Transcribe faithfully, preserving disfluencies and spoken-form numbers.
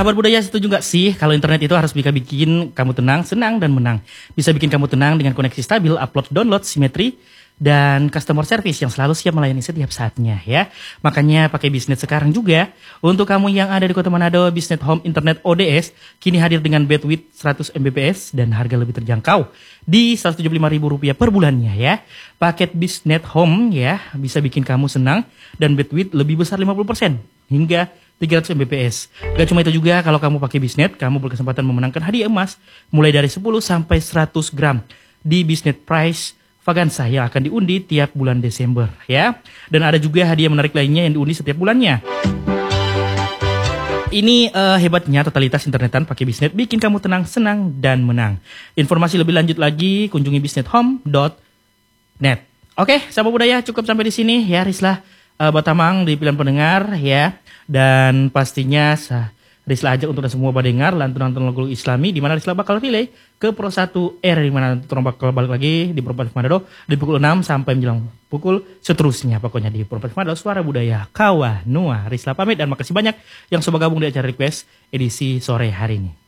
Sahabat budaya, setuju nggak sih kalau internet itu harus bisa bikin kamu tenang, senang, dan menang? Bisa bikin kamu tenang dengan koneksi stabil, upload, download, simetri, dan customer service yang selalu siap melayani setiap saatnya ya. Makanya pakai Bisnet sekarang juga. Untuk kamu yang ada di Kota Manado, Bisnet Home Internet O D S kini hadir dengan bandwidth seratus megabit dan harga lebih terjangkau di seratus tujuh puluh lima ribu rupiah per bulannya ya. Paket Bisnet Home ya bisa bikin kamu senang dan bandwidth lebih besar lima puluh persen hingga tiga ratus megabit. Gak cuma itu juga, kalau kamu pakai Bisnet, kamu berkesempatan memenangkan hadiah emas mulai dari sepuluh sampai seratus gram di Bisnet Prize Vagansa yang akan diundi tiap bulan Desember ya. Dan ada juga hadiah menarik lainnya yang diundi setiap bulannya. Ini uh, hebatnya totalitas internetan pakai Bisnet bikin kamu tenang, senang, dan menang. Informasi lebih lanjut lagi kunjungi bisnet home dot net. Oke, sahabat budaya, cukup sampai di sini ya. Rislah uh, Batamang di pilihan pendengar ya. Dan pastinya sah, Rislah ajak untuk semua pendengar lantunan-lantunan lagu Islami di mana Rislah bakal relay ke Pro satu R di mana turun bakal balik lagi di Provinsi Manado di pukul enam sampai menjelang pukul seterusnya pokoknya di Provinsi Manado. Suara Budaya Kawa Nua. Rislah pamit dan makasih banyak yang sudah gabung di acara request edisi sore hari ini.